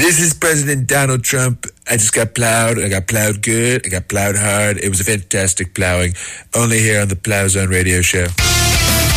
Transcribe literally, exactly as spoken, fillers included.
This is President Donald Trump. I just got plowed. I got plowed good. I got plowed hard. It was a fantastic plowing. Only here on the Plow Zone Radio Show.